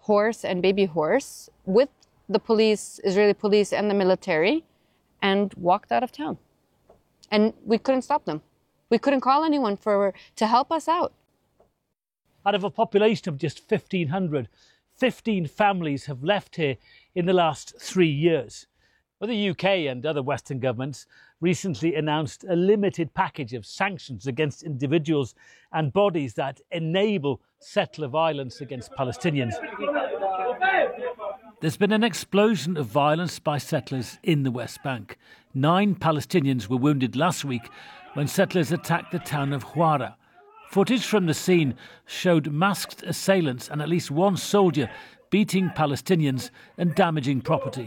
horse and baby horse with the police, Israeli police and the military, and walked out of town. And we couldn't stop them. We couldn't call anyone to help us out. Out of a population of just 1,500, 15 families have left here in the last 3 years. Well, the UK and other Western governments recently announced a limited package of sanctions against individuals and bodies that enable settler violence against Palestinians. There's been an explosion of violence by settlers in the West Bank. 9 Palestinians were wounded last week when settlers attacked the town of Huwara. Footage from the scene showed masked assailants and at least one soldier beating Palestinians and damaging property.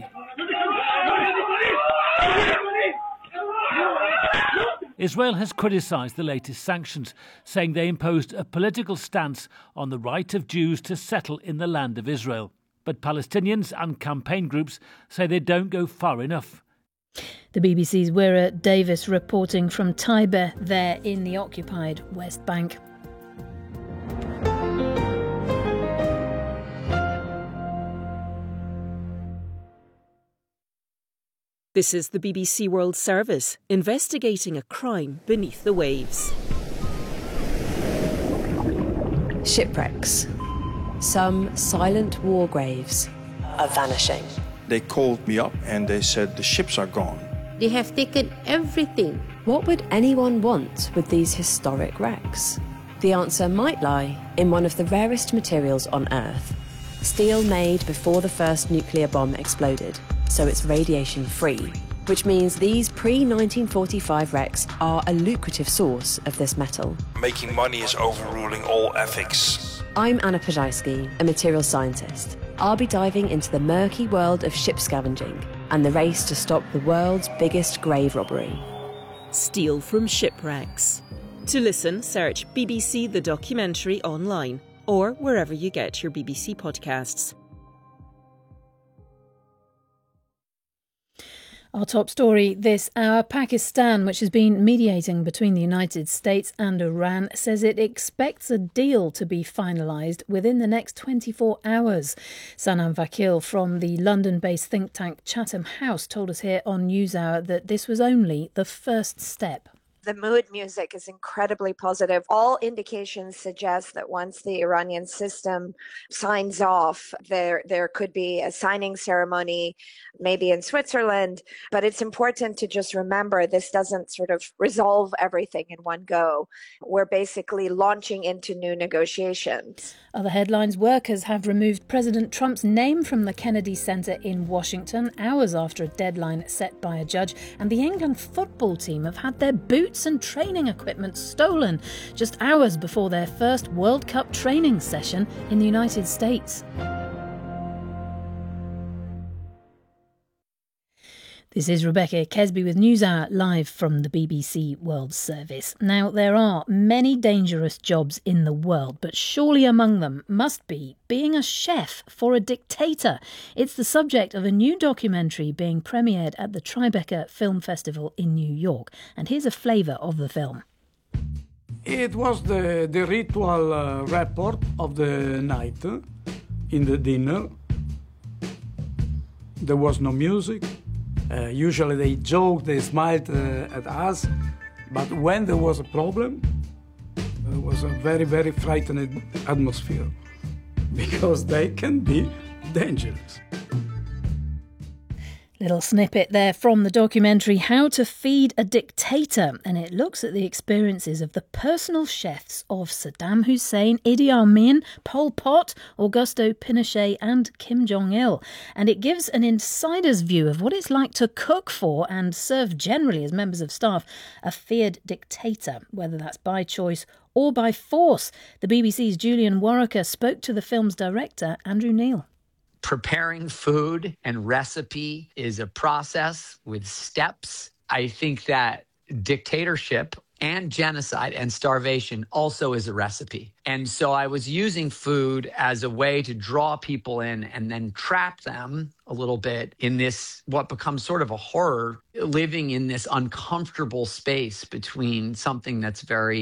Israel has criticised the latest sanctions, saying they imposed a political stance on the right of Jews to settle in the land of Israel. But Palestinians and campaign groups say they don't go far enough. The BBC's Wira Davis reporting from Taiba there in the occupied West Bank. This is the BBC World Service, investigating a crime beneath the waves. Shipwrecks. Some silent war graves are vanishing. They called me up and they said the ships are gone. They have taken everything. What would anyone want with these historic wrecks? The answer might lie in one of the rarest materials on Earth. Steel made before the first nuclear bomb exploded, so it's radiation-free, which means these pre-1945 wrecks are a lucrative source of this metal. Making money is overruling all ethics. I'm Anna Pajajski, a materials scientist. I'll be diving into the murky world of ship scavenging and the race to stop the world's biggest grave robbery. Steel from shipwrecks. To listen, search BBC The Documentary online or wherever you get your BBC podcasts. Our top story this hour, Pakistan, which has been mediating between the United States and Iran, says it expects a deal to be finalised within the next 24 hours. Sanam Vakil from the London-based think tank Chatham House told us here on NewsHour that this was only the first step. The mood music is incredibly positive. All indications suggest that once the Iranian system signs off, there could be a signing ceremony, maybe in Switzerland. But it's important to just remember this doesn't sort of resolve everything in one go. We're basically launching into new negotiations. Other headlines: workers have removed President Trump's name from the Kennedy Center in Washington hours after a deadline set by a judge, and the England football team have had their boots and training equipment stolen just hours before their first World Cup training session in the United States. This is Rebecca Kesby with NewsHour, live from the BBC World Service. Now, there are many dangerous jobs in the world, but surely among them must be being a chef for a dictator. It's the subject of a new documentary being premiered at the Tribeca Film Festival in New York. And here's a flavour of the film. It was the ritual report of the night in the dinner. There was no music. Usually they joked, they smiled at us, but when there was a problem, there was a very, very frightening atmosphere because they can be dangerous. Little snippet there from the documentary How to Feed a Dictator, and it looks at the experiences of the personal chefs of Saddam Hussein, Idi Amin, Pol Pot, Augusto Pinochet and Kim Jong-il. And it gives an insider's view of what it's like to cook for and serve generally as members of staff a feared dictator, whether that's by choice or by force. The BBC's Julian Warwicker spoke to the film's director, Andrew Neil. Preparing food and recipe is a process with steps. I think that dictatorship and genocide and starvation also is a recipe. And so I was using food as a way to draw people in and then trap them a little bit in this, what becomes sort of a horror, living in this uncomfortable space between something that's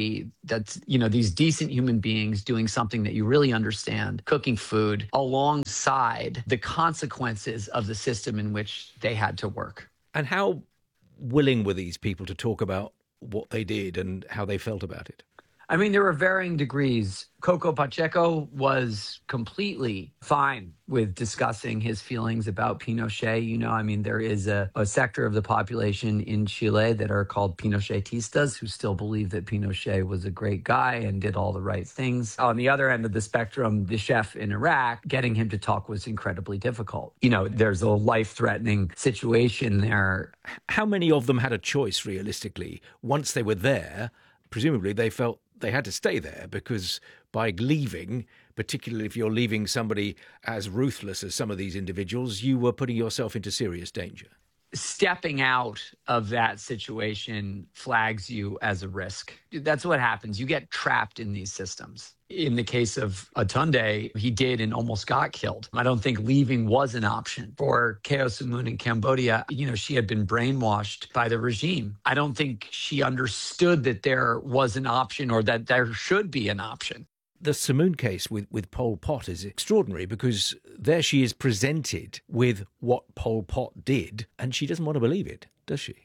these decent human beings doing something that you really understand, cooking food, alongside the consequences of the system in which they had to work. And how willing were these people to talk about what they did and how they felt about it? I mean, there were varying degrees. Coco Pacheco was completely fine with discussing his feelings about Pinochet. There is a sector of the population in Chile that are called Pinochetistas, who still believe that Pinochet was a great guy and did all the right things. On the other end of the spectrum, the chef in Iraq, getting him to talk was incredibly difficult. There's a life-threatening situation there. How many of them had a choice, realistically? Once they were there, presumably they felt they had to stay there, because by leaving, particularly if you're leaving somebody as ruthless as some of these individuals, you were putting yourself into serious danger. Stepping out of that situation flags you as a risk. That's what happens. You get trapped in these systems. In the case of Atunde, he did and almost got killed. I don't think leaving was an option. For Keo Samun in Cambodia, she had been brainwashed by the regime. I don't think she understood that there was an option or that there should be an option. The Samun case with Pol Pot is extraordinary, because there she is presented with what Pol Pot did, and she doesn't want to believe it, does she?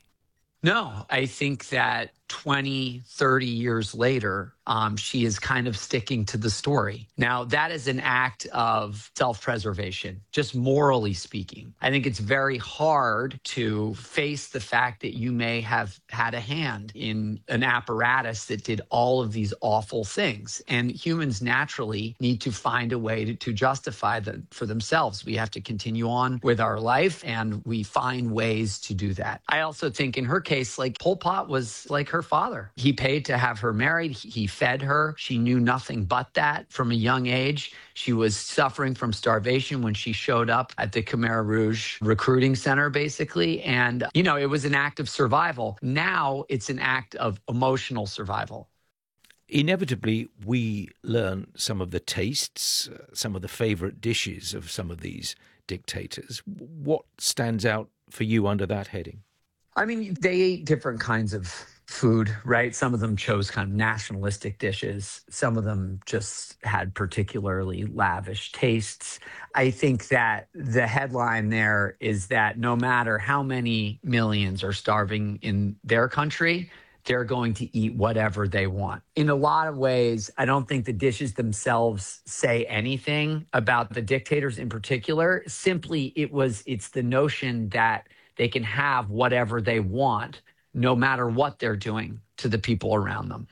No, I think that 20, 30 years later, she is kind of sticking to the story. Now, that is an act of self-preservation, just morally speaking. I think it's very hard to face the fact that you may have had a hand in an apparatus that did all of these awful things. And humans naturally need to find a way to justify that for themselves. We have to continue on with our life, and we find ways to do that. I also think in her case, Pol Pot was like her father. He paid to have her married. He fed her. She knew nothing but that from a young age. She was suffering from starvation when she showed up at the Khmer Rouge recruiting center, basically. And, it was an act of survival. Now it's an act of emotional survival. Inevitably, we learn some of the tastes, some of the favourite dishes of some of these dictators. What stands out for you under that heading? They ate different kinds of food, right? Some of them chose kind of nationalistic dishes. Some of them just had particularly lavish tastes. I think that the headline there is that no matter how many millions are starving in their country, they're going to eat whatever they want. In a lot of ways, I don't think the dishes themselves say anything about the dictators in particular. Simply, it's the notion that they can have whatever they want, no matter what they're doing to the people around them.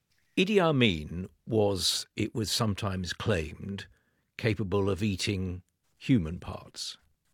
Idi Amin was, it was sometimes claimed, capable of eating human parts.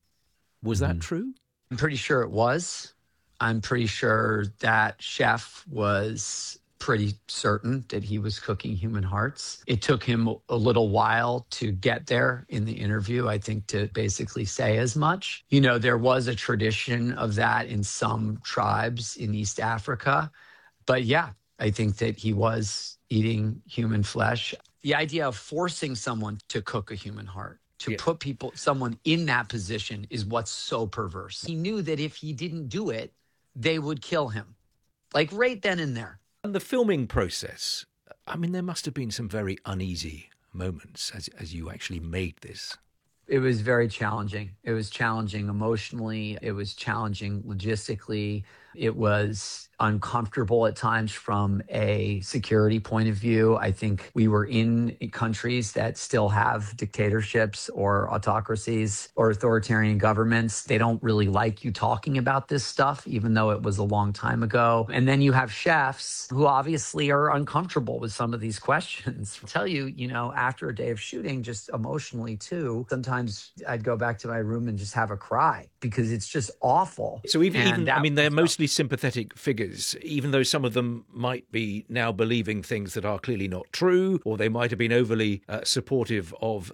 Was that true? I'm pretty sure it was. I'm pretty sure that chef was pretty certain that he was cooking human hearts. It took him a little while to get there in the interview, I think, to basically say as much. There was a tradition of that in some tribes in East Africa. But yeah, I think that he was eating human flesh. The idea of forcing someone to cook a human heart, to put someone in that position, is what's so perverse. He knew that if he didn't do it, they would kill him. Right then and there. And the filming process, there must have been some very uneasy moments as you actually made this. It was very challenging. It was challenging emotionally. It was challenging logistically. It was uncomfortable at times from a security point of view. I think we were in countries that still have dictatorships or autocracies or authoritarian governments. They don't really like you talking about this stuff, even though it was a long time ago. And then you have chefs who obviously are uncomfortable with some of these questions. I'll tell you, after a day of shooting, just emotionally too, sometimes I'd go back to my room and just have a cry because it's just awful. So they're mostly sympathetic figures, even though some of them might be now believing things that are clearly not true, or they might have been overly supportive of